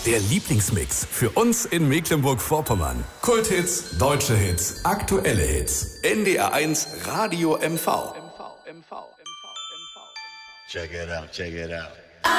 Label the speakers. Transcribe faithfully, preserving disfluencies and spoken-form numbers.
Speaker 1: Der Lieblingsmix für uns in Mecklenburg-Vorpommern. Kulthits, deutsche Hits, aktuelle Hits. N D R eins Radio M V.
Speaker 2: Check it out, check it out.